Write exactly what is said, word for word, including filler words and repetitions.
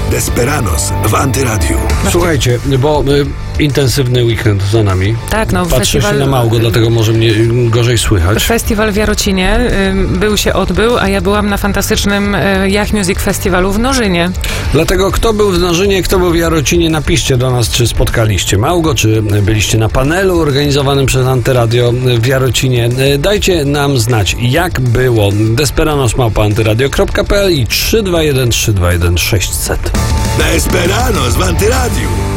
Desperados w Antyradiu. Słuchajcie, bo y, intensywny weekend za nami. Tak, no Patrzę festiwal, się na Małgo, dlatego może mnie gorzej słychać. Festiwal w Jarocinie y, był się odbył, a ja byłam na fantastycznym y, Yach Music Festiwalu w Nożynie. Dlatego kto był w Nożynie, kto był w Jarocinie, napiszcie do nas, czy spotkaliście Małgo, czy byliście na panelu organizowanym przez Antyradio w Jarocinie. Dajcie nam znać, jak było. Desperados małpa antyradio kropka p l i trzy dwa jeden trzy dwa jeden sześć zet. Desperados w Antyradiu.